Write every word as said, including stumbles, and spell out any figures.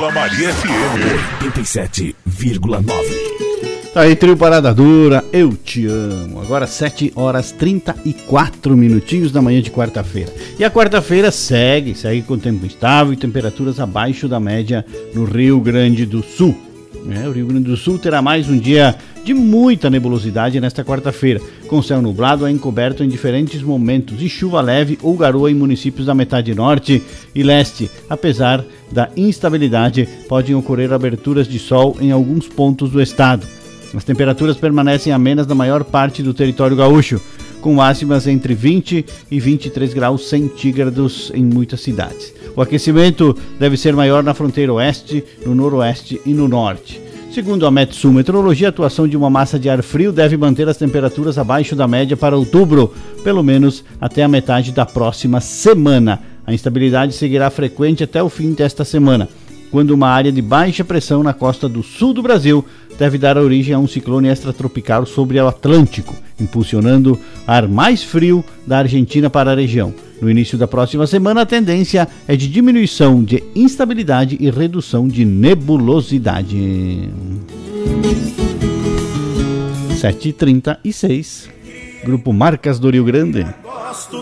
Vila Maria F M oitenta e sete vírgula nove. Tá aí, trio Parada Dura, eu te amo. Agora sete horas e trinta e quatro minutinhos da manhã de quarta-feira. E a quarta-feira segue, segue com tempo instável e temperaturas abaixo da média no Rio Grande do Sul. É, o Rio Grande do Sul terá mais um dia de muita nebulosidade nesta quarta-feira, com céu nublado a encoberto em diferentes momentos e chuva leve ou garoa em municípios da metade norte e leste. Apesar da instabilidade, podem ocorrer aberturas de sol em alguns pontos do estado. As temperaturas permanecem amenas na maior parte do território gaúcho, com máximas entre vinte e vinte e três graus centígrados em muitas cidades. O aquecimento deve ser maior na fronteira oeste, no noroeste e no norte. Segundo a Metsul Meteorologia, a atuação de uma massa de ar frio deve manter as temperaturas abaixo da média para outubro, pelo menos até a metade da próxima semana. A instabilidade seguirá frequente até o fim desta semana, quando uma área de baixa pressão na costa do sul do Brasil deve dar origem a um ciclone extratropical sobre o Atlântico, impulsionando ar mais frio da Argentina para a região. No início da próxima semana, a tendência é de diminuição de instabilidade e redução de nebulosidade. sete e trinta e seis. Grupo Marcas do Rio Grande. Gosto